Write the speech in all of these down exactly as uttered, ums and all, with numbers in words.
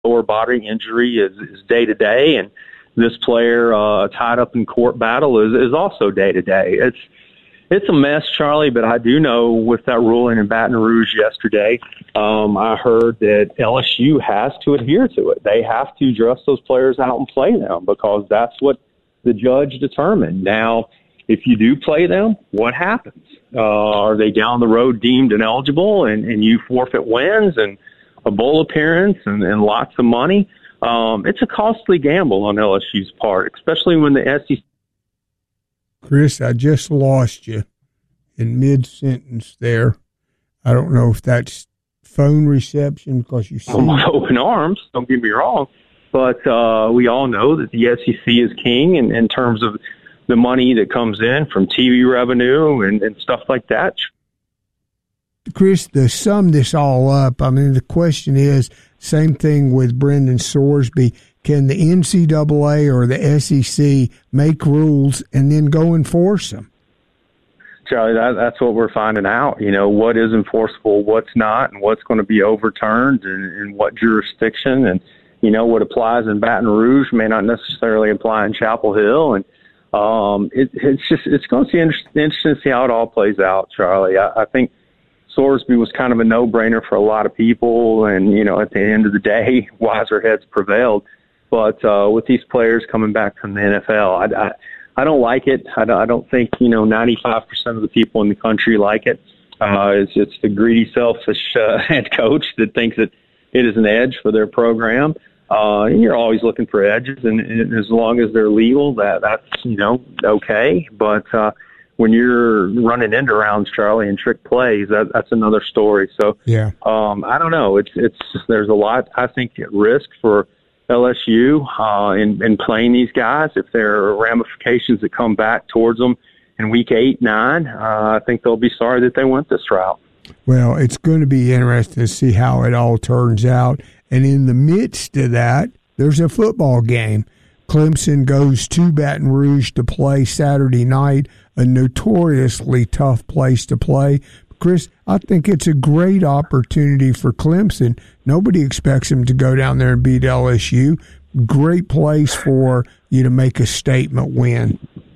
lower body injury is, is day-to-day, and this player uh, tied up in court battle is, is also day-to-day. It's it's a mess, Charlie, but I do know with that ruling in Baton Rouge yesterday, um, I heard that L S U has to adhere to it. They have to dress those players out and play them because that's what the judge determined. Now, if you do play them, what happens? Uh, are they down the road deemed ineligible and, and you forfeit wins and a bowl appearance and, and lots of money? Um, it's a costly gamble on L S U's part, especially when the S E C. Chris, I just lost you in mid-sentence there. I don't know if that's phone reception because you see open arms, don't get me wrong, but uh, we all know that the S E C is king in, in terms of the money that comes in from T V revenue and, and stuff like that. Chris, to sum this all up, I mean, the question is, same thing with Brendan Sorsby. Can the N C double A or the S E C make rules and then go enforce them? Charlie, that, that's what we're finding out. You know, what is enforceable, what's not, and what's going to be overturned and in what jurisdiction. And, you know, what applies in Baton Rouge may not necessarily apply in Chapel Hill. And um, it, it's just, it's going to be interesting, interesting to see how it all plays out, Charlie. I, I think Sorsby was kind of a no-brainer for a lot of people. And, you know, at the end of the day, wiser heads prevailed. But uh, with these players coming back from the N F L, I, I, I don't like it. I don't, I don't think, you know, ninety-five percent of the people in the country like it. Uh, it's, it's the greedy, selfish uh, head coach that thinks that it is an edge for their program. Uh, and you're always looking for edges, and, and as long as they're legal, that that's, you know, okay. But uh, when you're running end arounds, Charlie, and trick plays, that, that's another story. So yeah, um, I don't know. It's it's there's a lot, I think, at risk for L S U uh, in, in playing these guys. If there are ramifications that come back towards them in week eight, nine, uh, I think they'll be sorry that they went this route. Well, it's going to be interesting to see how it all turns out. And in the midst of that, there's a football game. Clemson goes to Baton Rouge to play Saturday night, a notoriously tough place to play. Chris, I think it's a great opportunity for Clemson. Nobody expects them to go down there and beat L S U. Great place for you to make a statement win.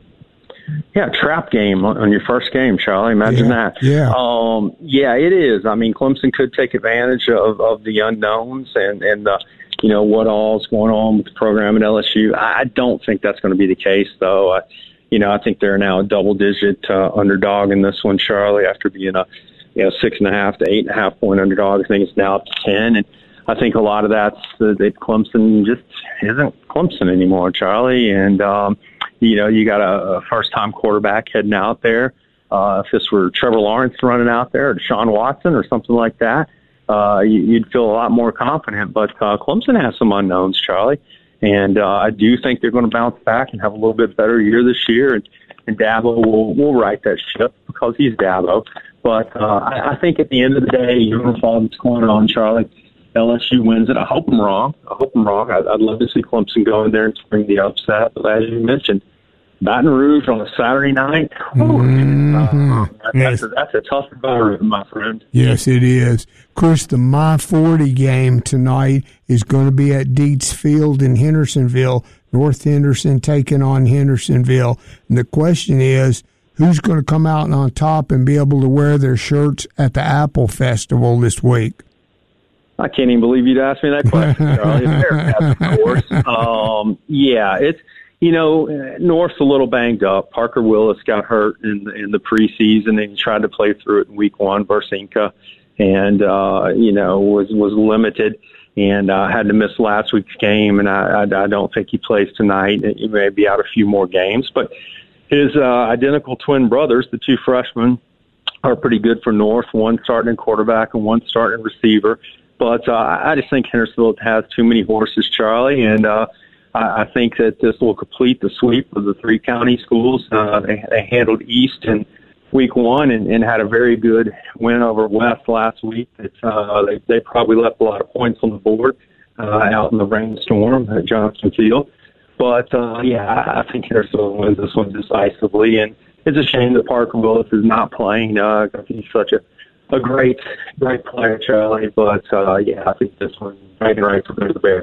Yeah, trap game on your first game, Charlie. Imagine yeah, that. Yeah. Um, yeah, it is. I mean, Clemson could take advantage of, of the unknowns and, and the, you know, what all's going on with the program at L S U. I don't think that's going to be the case, though. I, You know, I think they're now a double-digit uh, underdog in this one, Charlie, after being a you know six and a half to eight and a half point underdog. I think it's now up to ten, and I think a lot of that's uh, that Clemson just isn't Clemson anymore, Charlie. And um, you know, you got a, a first-time quarterback heading out there. Uh, if this were Trevor Lawrence running out there, or Deshaun Watson, or something like that, uh, you, you'd feel a lot more confident. But uh, Clemson has some unknowns, Charlie. And uh, I do think they're going to bounce back and have a little bit better year this year. And, and Dabo will, will right that ship because he's Dabo. But uh, I, I think at the end of the day, you're going to follow what's going on, Charlie. L S U wins it. I hope I'm wrong. I hope I'm wrong. I'd, I'd love to see Clemson go in there and spring the upset. But as you mentioned, Baton Rouge on a Saturday night, mm-hmm. uh, that, yes. that's, a, that's a tough environment, my friend. Yes, it is. Chris, the My forty game tonight is going to be at Dietz Field in Hendersonville. North Henderson taking on Hendersonville. And the question is, who's going to come out on top and be able to wear their shirts at the Apple Festival this week? I can't even believe you'd ask me that question, Charlie. It's Bearcats, of course. Um, yeah, it's, you know, North's a little banged up. Parker Willis got hurt in the, in the preseason, and he tried to play through it in week one versus Inca, and, uh, you know, was, was limited and uh, had to miss last week's game, and I, I, I don't think he plays tonight. He may be out a few more games. But his uh, identical twin brothers, the two freshmen, are pretty good for North, one starting in quarterback and one starting receiver. But uh, I just think Hendersonville has too many horses, Charlie, and uh, I, I think that this will complete the sweep of the three county schools. Uh, they, they handled East in week one and, and had a very good win over West last week. It's, uh, they, they probably left a lot of points on the board uh, out in the rainstorm at Johnson Field. But, uh, yeah, I, I think Hendersonville wins this one decisively, and it's a shame that Parker Willis is not playing. Uh, he's such a A great, great player, Charlie. But, uh, yeah, I think this one's right and right for the Bears.